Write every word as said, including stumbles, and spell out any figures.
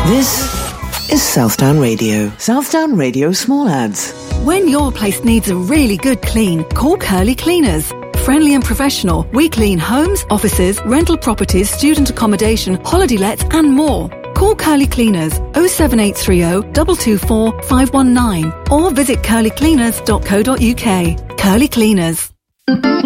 This is Southdown Radio. Southdown Radio Small Ads. When your place needs a really good clean, call Curly Cleaners. Friendly and professional, we clean homes, offices, rental properties, student accommodation, holiday lets and more. Call Curly Cleaners oh seven eight three oh, two two four, five one nine or visit curly cleaners dot co dot uk. Curly Cleaners.